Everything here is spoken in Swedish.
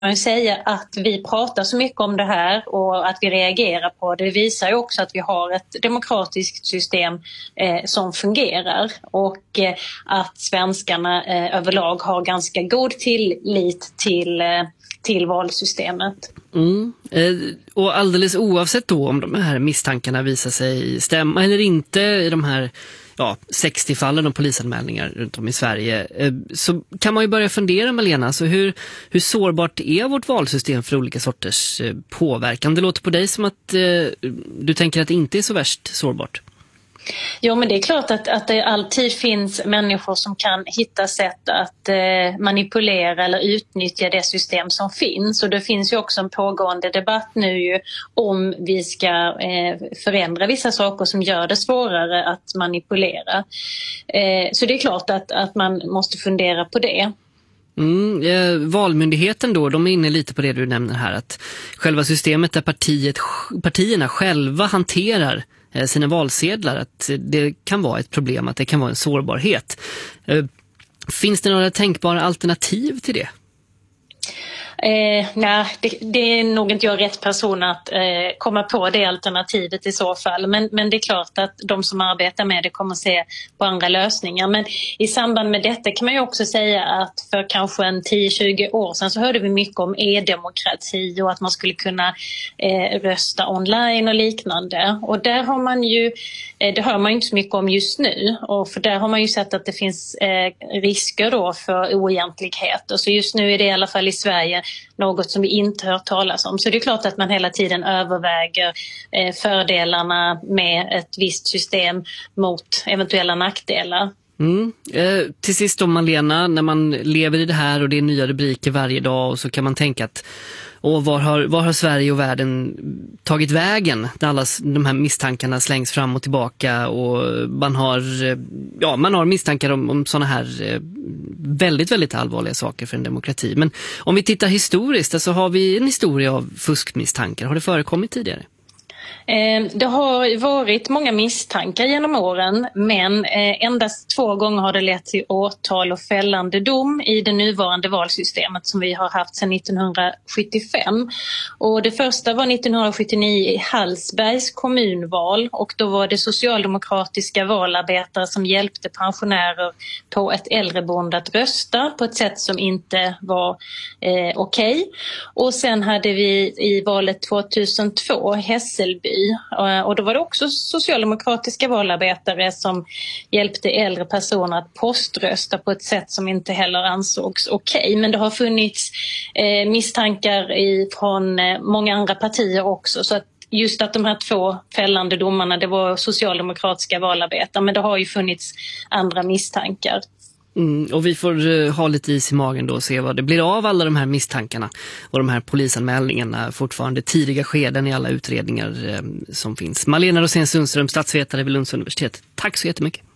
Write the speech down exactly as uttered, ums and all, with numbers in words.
man säga att vi pratar så mycket om det här och att vi reagerar på det. Det visar ju också att vi har ett demokratiskt system eh, som fungerar och eh, att svenskarna eh, överlag har ganska god tillit till, eh, till valsystemet. Mm. Eh, och alldeles oavsett då om de här misstankarna visar sig stämma eller inte i de här ja, sextio fallen av polisanmälningar runt om i Sverige, så kan man ju börja fundera, Malena, så hur, hur sårbart är vårt valsystem för olika sorters påverkan? Det låter på dig som att eh, du tänker att det inte är så värst sårbart. Jo, men det är klart att, att det alltid finns människor som kan hitta sätt att eh, manipulera eller utnyttja det system som finns. Och det finns ju också en pågående debatt nu ju om vi ska eh, förändra vissa saker som gör det svårare att manipulera. Eh, så det är klart att, att man måste fundera på det. Mm, eh, valmyndigheten då, de är inne lite på det du nämner här, att själva systemet där partiet, partierna själva hanterar eh, sina valsedlar, att det kan vara ett problem, att det kan vara en sårbarhet. Eh, finns det några tänkbara alternativ till det? Eh, nej, det, det är nog inte jag rätt person att eh, komma på det alternativet i så fall. Men, men det är klart att de som arbetar med det kommer att se på andra lösningar. Men i samband med detta kan man ju också säga att för kanske en tio till tjugo år sedan så hörde vi mycket om e-demokrati och att man skulle kunna eh, rösta online och liknande. Och där har man ju, eh, det hör man ju inte så mycket om just nu. Och för där har man ju sett att det finns eh, risker då för oegentligheter. Så just nu är det i alla fall i Sverige något som vi inte hört talas om. Så det är klart att man hela tiden överväger eh, fördelarna med ett visst system mot eventuella nackdelar. Mm. Eh, till sist då, Malena, när man lever i det här och det är nya rubriker varje dag, och så kan man tänka att och var, har, var har Sverige och världen tagit vägen när alla de här misstankarna slängs fram och tillbaka, och man har, ja, man har misstankar om, om sådana här väldigt, väldigt allvarliga saker för en demokrati. Men om vi tittar historiskt, så har vi en historia av fuskmisstankar. Har det förekommit tidigare? Det har varit många misstankar genom åren, men endast två gånger har det lett till åtal och fällande dom i det nuvarande valsystemet som vi har haft sedan nittonhundrasjuttiofem. Och det första var nittonhundrasjuttionio i Hallsbergs kommunval, och då var det socialdemokratiska valarbetare som hjälpte pensionärer på ett äldreboende att rösta på ett sätt som inte var eh, okej. Okay. Och sen hade vi i valet tvåtusentvå Hässelby. Och då var det också socialdemokratiska valarbetare som hjälpte äldre personer att poströsta på ett sätt som inte heller ansågs okej. Okay. Men det har funnits eh, misstankar i, från eh, många andra partier också. Så att just att de här två fällande domarna, det var socialdemokratiska valarbetare. Men det har ju funnits andra misstankar. Mm, och vi får uh, ha lite is i magen då och se vad det blir av alla de här misstankarna och de här polisanmälningarna, fortfarande tidiga skeden i alla utredningar uh, som finns. Malena Rosén Sundström, statsvetare vid Lunds universitet. Tack så jättemycket.